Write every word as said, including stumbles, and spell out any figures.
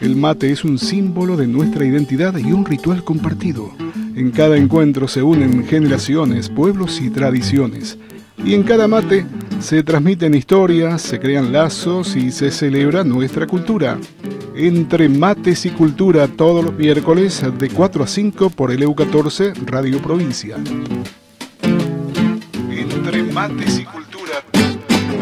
El mate es un símbolo de nuestra identidad y un ritual compartido. En cada encuentro se unen generaciones, pueblos y tradiciones. Y en cada mate se transmiten historias, se crean lazos y se celebra nuestra cultura. Entre Mates y Cultura, todos los miércoles de cuatro a cinco por el E U catorce Radio Provincia. Entre Mates y Cultura.